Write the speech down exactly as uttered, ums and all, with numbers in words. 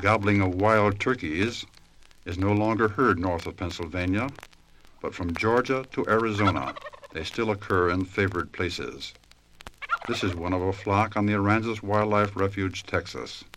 gobbling of wild turkeys is no longer heard north of Pennsylvania, but from Georgia to Arizona, they still occur in favored places. This is one of a flock on the Aransas Wildlife Refuge, Texas.